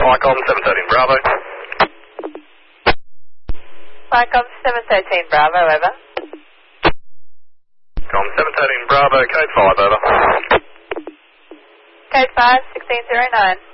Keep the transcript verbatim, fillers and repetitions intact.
Viacom seven thirteen Bravo. Viacom seven thirteen Bravo, over. Com seven thirteen Bravo, code five, over. Code five, sixteen zero nine.